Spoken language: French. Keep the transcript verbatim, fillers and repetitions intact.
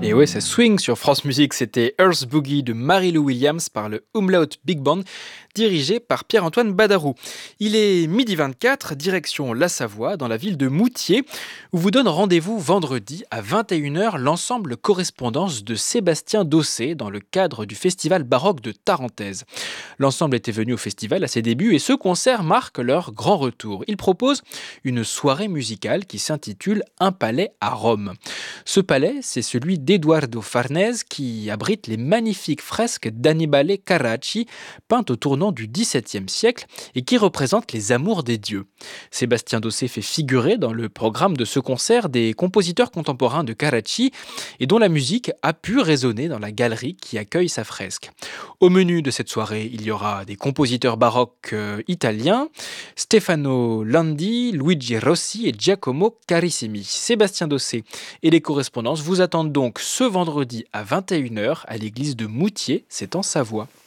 Et ouais, ça swing sur France Musique, c'était Earth Boogie de Mary-Lou Williams par le Umlaut Big Band, dirigé par Pierre-Antoine Badarou. Il est midi vingt-quatre, direction la Savoie, dans la ville de Moutier, où vous donne rendez-vous vendredi à vingt et une heures l'ensemble correspondance de Sébastien Dossé dans le cadre du festival baroque de Tarentaise. L'ensemble était venu au festival à ses débuts et ce concert marque leur grand retour. Il propose une soirée musicale qui s'intitule Un palais à Rome. Ce palais, c'est celui d'Eduardo Farnese qui abrite les magnifiques fresques d'Annibale Carracci, peintes au tournant du dix-septième siècle et qui représentent les amours des dieux. Sébastien Dossé fait figurer dans le programme de ce concert des compositeurs contemporains de Carracci et dont la musique a pu résonner dans la galerie qui accueille sa fresque. Au menu de cette soirée, il y aura des compositeurs baroques euh, italiens, Stefano Landi, Luigi Rossi et Giacomo Carissimi. Sébastien Dossé et les correspondances vous attendent donc ce vendredi à vingt et une heures à l'église de Moutier, c'est en Savoie.